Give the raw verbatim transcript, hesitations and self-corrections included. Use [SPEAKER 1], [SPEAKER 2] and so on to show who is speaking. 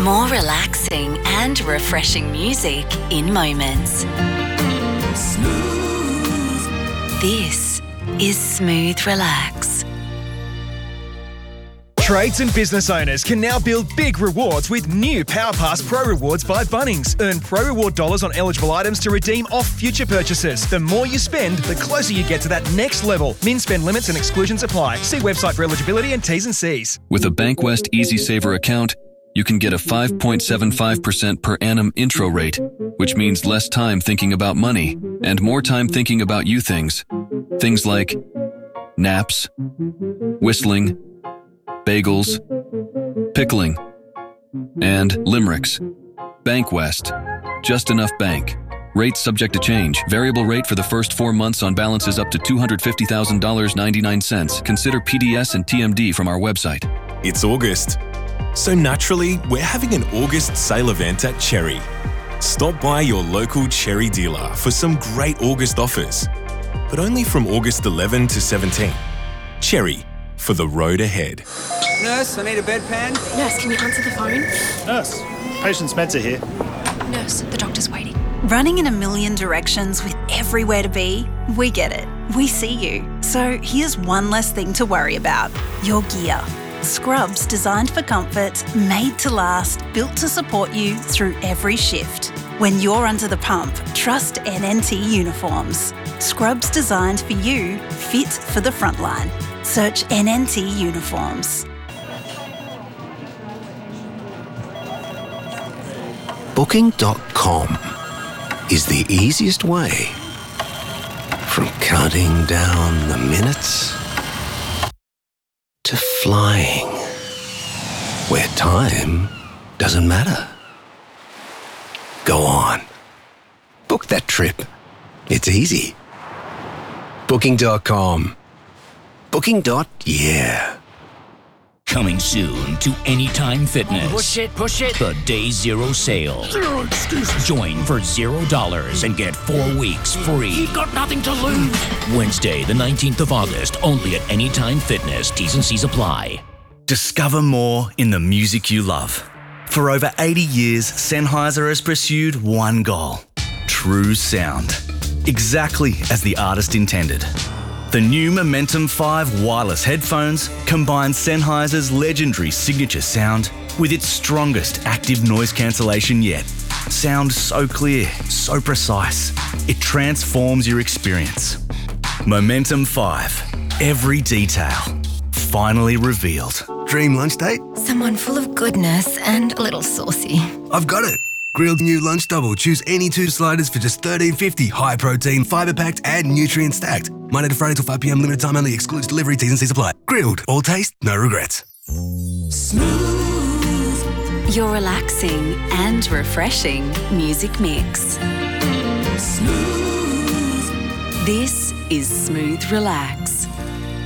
[SPEAKER 1] More relaxing and refreshing music in moments. Smooth. This is Smooth Relax.
[SPEAKER 2] Trades and business owners can now build big rewards with new PowerPass Pro Rewards by Bunnings. Earn Pro Reward dollars on eligible items to redeem off future purchases. The more you spend, the closer you get to that next level. Min spend limits and exclusions apply. See website for eligibility and T's and C's.
[SPEAKER 3] With a Bankwest Easy Saver account, you can get a five point seven five percent per annum intro rate, which means less time thinking about money and more time thinking about you things. Things like naps, whistling, bagels, pickling, and limericks. Bankwest. Just enough bank. Rates subject to change. Variable rate for the first four months on balances up to two hundred fifty thousand dollars and ninety-nine cents. Consider P D S and T M D from our website.
[SPEAKER 4] It's August. So naturally, we're having an August sale event at Cherry. Stop by your local Cherry dealer for some great August offers. But only from August eleventh to seventeenth. Cherry, for the road ahead.
[SPEAKER 5] Nurse, I need a bedpan.
[SPEAKER 6] Nurse, can you answer the phone?
[SPEAKER 7] Nurse, patient Spencer here.
[SPEAKER 6] Nurse, the doctor's waiting.
[SPEAKER 8] Running in a million directions with everywhere to be? We get it. We see you. So here's one less thing to worry about. Your gear. Scrubs designed for comfort, made to last, built to support you through every shift. When you're under the pump, trust N N T Uniforms. Scrubs designed for you, fit for the front line. Search N N T Uniforms.
[SPEAKER 9] Booking dot com is the easiest way from counting down the minutes to flying, where time doesn't matter. Go on. Book that trip. It's easy. Booking dot com. Booking. Yeah.
[SPEAKER 10] Coming soon to Anytime Fitness.
[SPEAKER 11] Push it, push it.
[SPEAKER 10] The Day Zero Sale.
[SPEAKER 11] Zero excuses.
[SPEAKER 10] Join for zero dollars and get four weeks free.
[SPEAKER 11] You've got nothing to lose.
[SPEAKER 10] Wednesday, the nineteenth of August, only at Anytime Fitness. T's and C's apply.
[SPEAKER 12] Discover more in the music you love. For over eighty years, Sennheiser has pursued one goal: true sound. Exactly as the artist intended. The new Momentum five wireless headphones combine Sennheiser's legendary signature sound with its strongest active noise cancellation yet. Sound so clear, so precise, it transforms your experience. Momentum five. Every detail. Finally revealed.
[SPEAKER 13] Dream lunch date?
[SPEAKER 6] Someone full of goodness and a little saucy.
[SPEAKER 13] I've got it. Grilled new lunch double. Choose any two sliders for just thirteen fifty. High protein, fibre packed, and nutrient stacked. Monday to Friday till five p.m. Limited time only. Excludes delivery. T's and C's apply. Grilled. All taste, no regrets.
[SPEAKER 1] Smooth. Your relaxing and refreshing music mix. Smooth. This is Smooth Relax.